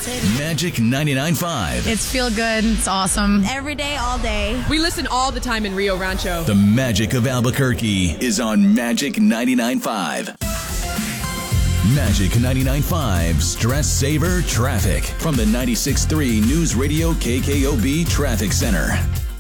Magic 99.5. It's feel good. It's awesome. Every day, all day. We listen all the time in Rio Rancho. The magic of Albuquerque is on Magic 99.5. Magic 99.5 Stress Saver Traffic from the 96.3 News Radio KKOB Traffic Center.